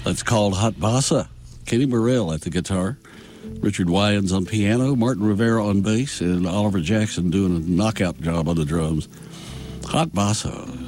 That's called Hot Bossa. Kenny Burrell at the guitar, Richard Wyans on piano, Martin Rivera on bass, and Oliver Jackson doing a knockout job on the drums. Hot Bossa.